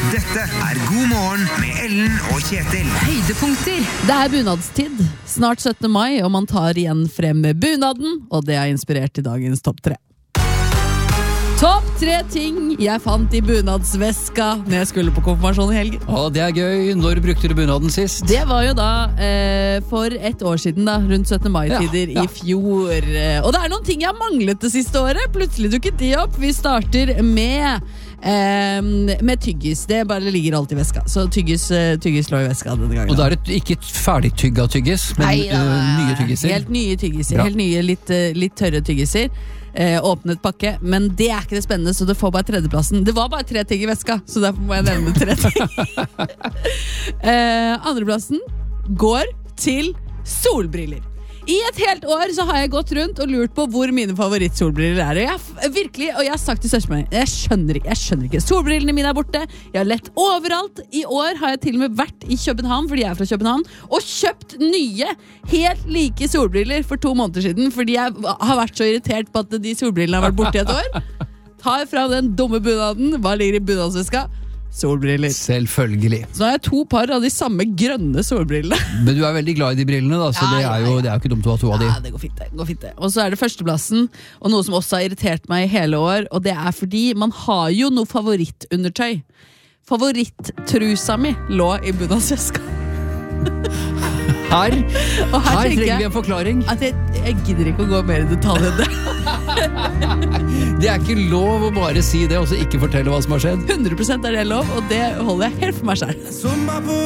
Dette God morgen med Ellen og Kjetil. Høydepunkter. Det bunadstid. Snart 17. mai, og man tar igjen frem bunaden, og det inspirert til dagens topp 3. Topp 3 ting jeg fant i bunadsveska når jeg skulle på konfirmasjon i helgen. Å, det gøy. Når brukte du bunaden sist? Det var jo da for et år siden da, rundt 17. mai-tider i fjor. Og det noen ting jeg har manglet det siste året. Plutselig dukket de opp. Vi starter med tyggis. Det bare ligger alltid i veska. Så tyggis lå i veska denne gangen. Og da det ikke ferdigtygga tyggis, men nye tyggiser? Helt nye tyggiser. Helt nye, litt tørre tyggiser. Åpnet pakke, men det ikke det spennende, så det får bare tredjeplassen. Det var bare 3 ting i veska, så derfor må jeg nevne 3 ting. Andreplassen går til solbriller. I et helt år så har jeg gått rundt og lurt på hvor mine favorittsolbriller og jeg har sagt til søsteren min, jeg skjønner ikke. Solbrillene mine borte, jeg har lett overalt. I år har jeg til og med vært i København, fordi jeg fra København, og kjøpt nye, helt like solbriller for 2 måneder siden, fordi jeg har vært så irritert på at de solbrillene har vært borte i et år. Tar fra den dumme bunaden, hva ligger i bunadsveska? Solbriller. Selvfølgelig. Så nå har jeg 2 par av de samme grønne solbrillene. Men du veldig glad i de brillene da, så det jo ikke dumt å ha 2 av de. Ja, det går fint det. Og så det førsteplassen, og noe som også har irritert meg i hele år, og det fordi man har jo noe favorittundertøy. Favorittrusa mi lå i bunadsveska. Her trenger vi en forklaring. At jeg gidder ikke å gå mer i detalj enn det. Det ikke lov å bare si det, og så ikke fortelle hva som har skjedd. 100% det lov, og det holder jeg helt for meg selv.